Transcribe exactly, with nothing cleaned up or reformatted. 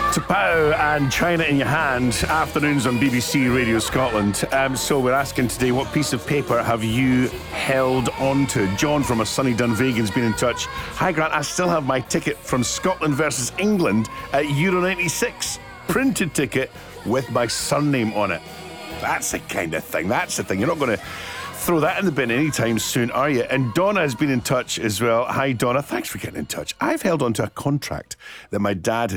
T'Pau and China in Your Hand, afternoons on B B C Radio Scotland. Um, so we're asking today, what piece of paper have you held onto? John from a sunny Dunvegan's been in touch. Hi Grant, I still have my ticket from Scotland versus England at Euro ninety-six. Printed ticket with my surname on it. That's the kind of thing, that's the thing. You're not going to throw that in the bin anytime soon, are you? And Donna has been in touch as well. Hi Donna, thanks for getting in touch. I've held onto a contract that my dad